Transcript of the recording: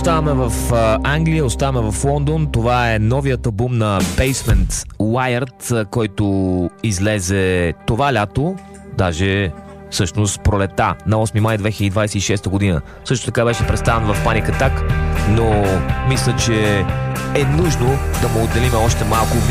оставаме в Англия, оставаме в Лондон. Това е новият албум на Basement Wired, който излезе това лято, даже всъщност пролета на 8 май 2026 година. Също така беше представен в Panic Attack, но мисля, че е нужно да му отделим още малко